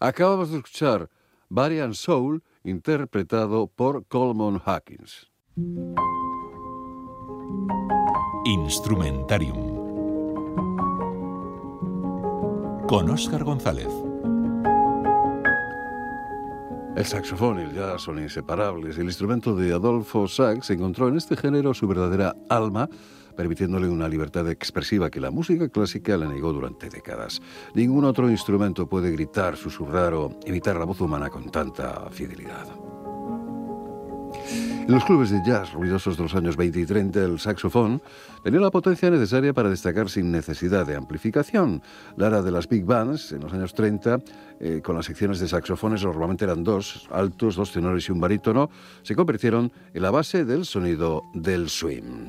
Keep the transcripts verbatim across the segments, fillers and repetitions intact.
Acabamos de escuchar Body and Soul, interpretado por Coleman Hawkins. Instrumentarium con Óscar González. El saxofón y el jazz son inseparables. El instrumento de Adolfo Sax encontró en este género su verdadera alma, permitiéndole una libertad expresiva que la música clásica le negó durante décadas. Ningún otro instrumento puede gritar, susurrar o imitar la voz humana con tanta fidelidad. En los clubes de jazz ruidosos de los años veinte y treinta, el saxofón tenía la potencia necesaria para destacar sin necesidad de amplificación. La era de las big bands, en los años treinta, eh, con las secciones de saxofones, normalmente eran dos, altos, dos tenores y un barítono, se convirtieron en la base del sonido del swing.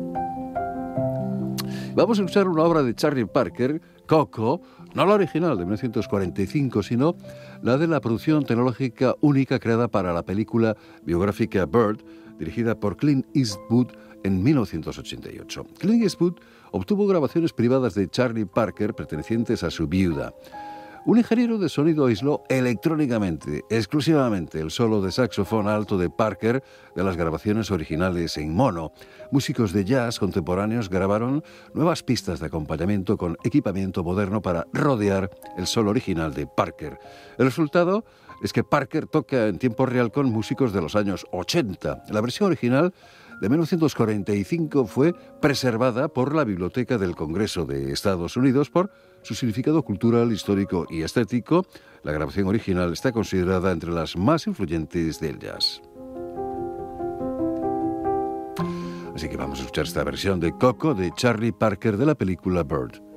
Vamos a escuchar una obra de Charlie Parker, Coco, no la original de mil novecientos cuarenta y cinco, sino la de la producción tecnológica única creada para la película biográfica Bird, dirigida por Clint Eastwood en mil novecientos ochenta y ocho. Clint Eastwood obtuvo grabaciones privadas de Charlie Parker pertenecientes a su viuda. Un ingeniero de sonido aisló electrónicamente, exclusivamente, el solo de saxofón alto de Parker de las grabaciones originales en mono. Músicos de jazz contemporáneos grabaron nuevas pistas de acompañamiento con equipamiento moderno para rodear el solo original de Parker. El resultado es que Parker toca en tiempo real con músicos de los años ochenta. La versión original de mil novecientos cuarenta y cinco fue preservada por la Biblioteca del Congreso de Estados Unidos por su significado cultural, histórico y estético. La grabación original está considerada entre las más influyentes del jazz. Así que vamos a escuchar esta versión de Coco de Charlie Parker de la película Bird.